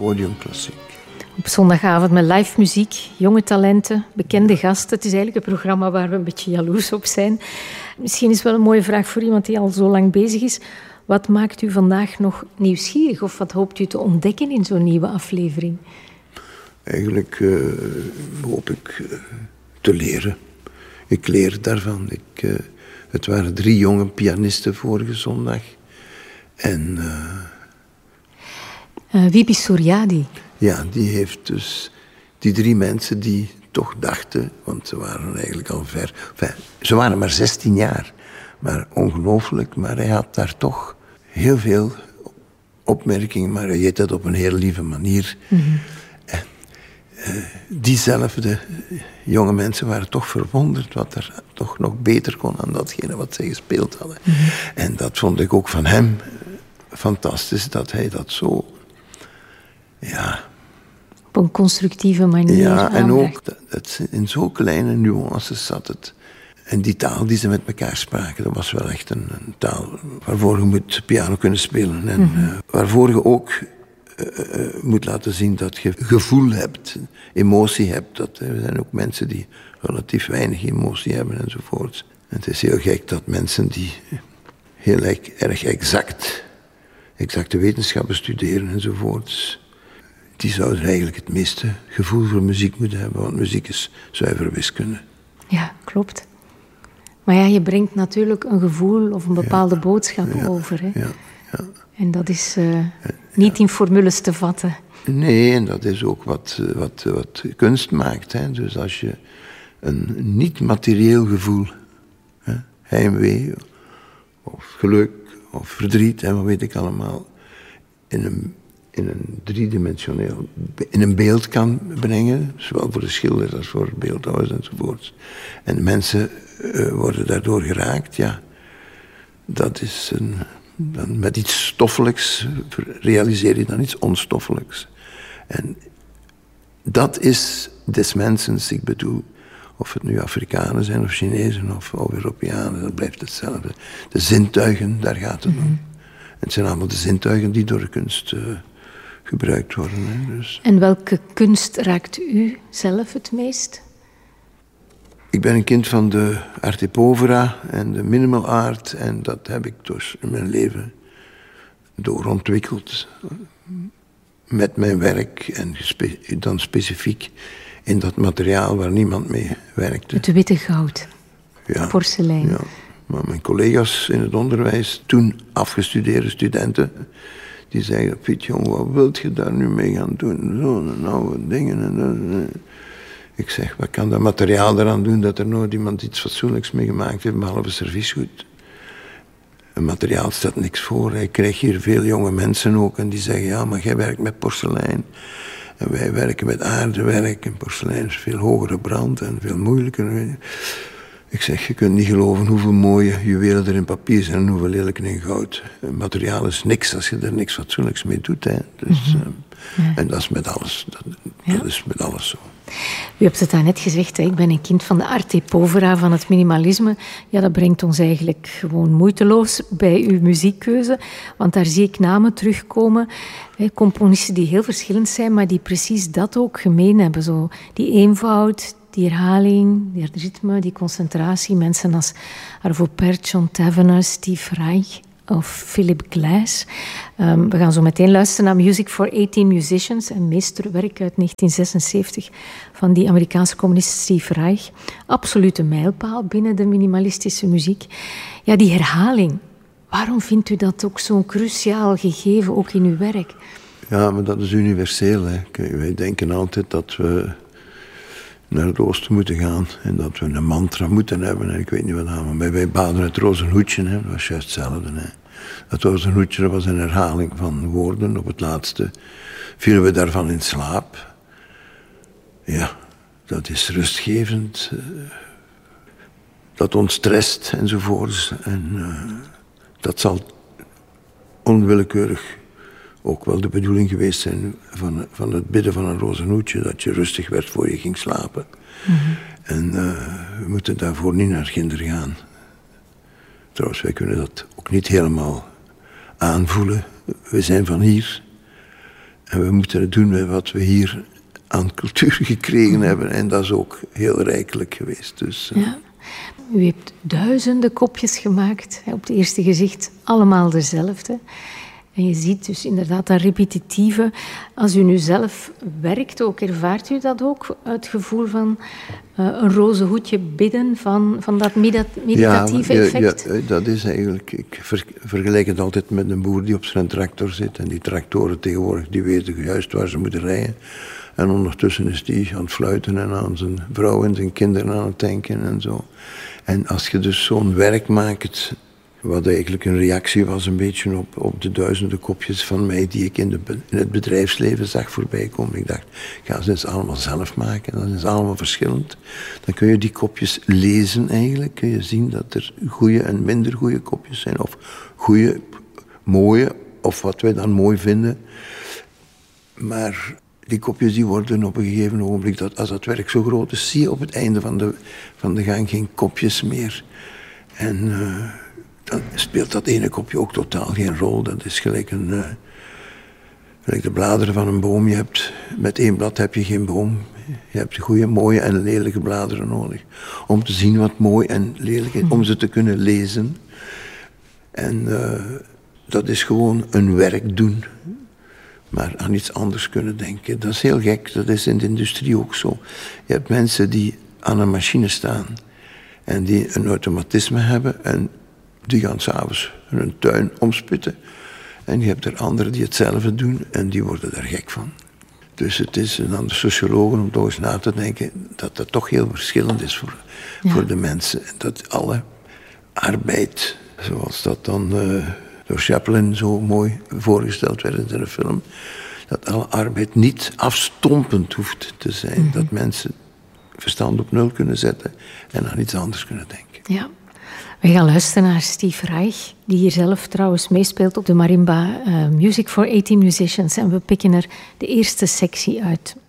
podiumklassiek. Op zondagavond met live muziek, jonge talenten, bekende gasten. Het is eigenlijk een programma waar we een beetje jaloers op zijn. Misschien is wel een mooie vraag voor iemand die al zo lang bezig is. Wat maakt u vandaag nog nieuwsgierig of wat hoopt u te ontdekken in zo'n nieuwe aflevering? Eigenlijk hoop ik te leren. Ik leer daarvan. Het waren 3 jonge pianisten vorige zondag. En Wibi Suryadi. Ja, die heeft dus die 3 mensen die toch dachten, want ze waren eigenlijk al ver. Enfin, ze waren maar 16 jaar, maar ongelooflijk. Maar hij had daar toch heel veel opmerkingen, maar hij deed dat op een heel lieve manier. Mm-hmm. En diezelfde jonge mensen waren toch verwonderd wat er toch nog beter kon dan datgene wat zij gespeeld hadden. Mm-hmm. En dat vond ik ook van hem fantastisch, dat hij dat zo... Ja. Op een constructieve manier. Ja, en ook in zo'n kleine nuances zat het. En die taal die ze met elkaar spraken, dat was wel echt een taal waarvoor je moet piano kunnen spelen. En waarvoor je ook moet laten zien dat je gevoel hebt, emotie hebt. Er zijn ook mensen die relatief weinig emotie hebben enzovoort. En het is heel gek dat mensen die heel erg exacte wetenschappen studeren enzovoort, die zouden eigenlijk het meeste gevoel voor muziek moeten hebben, want muziek is zuivere wiskunde. Ja, klopt. Maar ja, je brengt natuurlijk een gevoel of een bepaalde boodschap over. Hè? Ja. En dat is niet in formules te vatten. Nee, en dat is ook wat kunst maakt. Hè? Dus als je een niet-materieel gevoel, hè, heimwee of geluk of verdriet en wat weet ik allemaal, in een driedimensioneel, in een beeld kan brengen, zowel voor de schilder als voor beeldhouwers enzovoort. En mensen worden daardoor geraakt, ja. Dat is dan met iets stoffelijks realiseer je dan iets onstoffelijks. En dat is des mensens, ik bedoel, of het nu Afrikanen zijn of Chinezen of Europeanen, dat blijft hetzelfde. De zintuigen, daar gaat het om. Het zijn allemaal de zintuigen die door de kunst gebruikt worden. Hè, dus. En welke kunst raakt u zelf het meest? Ik ben een kind van de arte povera en de minimal art. En dat heb ik dus in mijn leven doorontwikkeld. Met mijn werk en dan specifiek in dat materiaal waar niemand mee werkte. Het witte goud, porselein. Ja. Maar mijn collega's in het onderwijs, toen afgestudeerde studenten, die zeiden, Piet, jong, wat wilt je daar nu mee gaan doen? Zo'n oude dingen. Ik zeg, wat kan dat materiaal eraan doen dat er nooit iemand iets fatsoenlijks mee gemaakt heeft, behalve serviesgoed? Een materiaal stelt niks voor. Ik krijg hier veel jonge mensen ook en die zeggen, ja, maar jij werkt met porselein. En wij werken met aardewerk en porselein is veel hogere brand en veel moeilijker. Ik zeg, je kunt niet geloven hoeveel mooie juwelen er in papier zijn en hoeveel lelijke in goud. Het materiaal is niks als je er niks fatsoenlijks mee doet. Hè. Dus, en dat is met alles. Dat is met alles zo. U hebt het daarnet gezegd, hè? Ik ben een kind van de arte povera, van het minimalisme. Ja, dat brengt ons eigenlijk gewoon moeiteloos bij uw muziekkeuze. Want daar zie ik namen terugkomen. Hè? Componisten die heel verschillend zijn, maar die precies dat ook gemeen hebben. Zo, die eenvoud, die herhaling, die ritme, die concentratie. Mensen als Arvo Pärt, John Tavener, Steve Reich of Philip Glass. We gaan zo meteen luisteren naar Music for 18 Musicians, een meesterwerk uit 1976 van die Amerikaanse componist Steve Reich. Absolute mijlpaal binnen de minimalistische muziek. Ja, die herhaling. Waarom vindt u dat ook zo'n cruciaal gegeven, ook in uw werk? Ja, maar dat is universeel. Hè. Wij denken altijd dat we naar het oosten moeten gaan en dat we een mantra moeten hebben. En ik weet niet wat aan, maar wij baden het rozenhoedje, hè. Dat was juist hetzelfde. Hè. Dat rozenhoedje was een herhaling van woorden. Op het laatste vielen we daarvan in slaap. Ja, dat is rustgevend. Dat ontstrest enzovoorts. En dat zal onwillekeurig ook wel de bedoeling geweest zijn van het bidden van een rozenhoedje, dat je rustig werd voor je ging slapen. Mm-hmm. En we moeten daarvoor niet naar Ginder gaan. Trouwens, wij kunnen dat ook niet helemaal aanvoelen. We zijn van hier. En we moeten het doen met wat we hier aan cultuur gekregen hebben. En dat is ook heel rijkelijk geweest. Dus, ja. U hebt duizenden kopjes gemaakt, op het eerste gezicht allemaal dezelfde. En je ziet dus inderdaad dat repetitieve. Als u nu zelf werkt ook, ervaart u dat ook? Het gevoel van een roze hoedje bidden, van dat meditatieve effect? Ja, dat is eigenlijk... Ik vergelijk het altijd met een boer die op zijn tractor zit. En die tractoren tegenwoordig, die weten juist waar ze moeten rijden. En ondertussen is die aan het fluiten en aan zijn vrouw en zijn kinderen aan het denken en zo. En als je dus zo'n werk maakt, wat eigenlijk een reactie was een beetje op de duizenden kopjes van mij die ik in het bedrijfsleven zag voorbij komen. Ik dacht, ga ze eens allemaal zelf maken, dat is allemaal verschillend. Dan kun je die kopjes lezen eigenlijk, kun je zien dat er goede en minder goede kopjes zijn. Of goede, mooie, of wat wij dan mooi vinden. Maar die kopjes die worden op een gegeven ogenblik, dat als het werk zo groot is, zie je op het einde van de gang geen kopjes meer. En dan speelt dat ene kopje ook totaal geen rol. Dat is gelijk de bladeren van een boom. Met 1 blad heb je geen boom. Je hebt goede, mooie en lelijke bladeren nodig. Om te zien wat mooi en lelijk is, om ze te kunnen lezen. En dat is gewoon een werk doen. Maar aan iets anders kunnen denken. Dat is heel gek, dat is in de industrie ook zo. Je hebt mensen die aan een machine staan en die een automatisme hebben en die gaan s'avonds hun tuin omspitten. En je hebt er anderen die hetzelfde doen en die worden daar gek van. Dus het is aan de sociologen om toch eens na te denken dat dat toch heel verschillend is voor de mensen. Dat alle arbeid, zoals dat dan door Chaplin zo mooi voorgesteld werd in de film, dat alle arbeid niet afstompend hoeft te zijn. Dat mensen verstand op nul kunnen zetten en aan iets anders kunnen denken. Ja. We gaan luisteren naar Steve Reich, die hier zelf trouwens meespeelt op de marimba Music for 18 Musicians. En we pikken er de eerste sectie uit.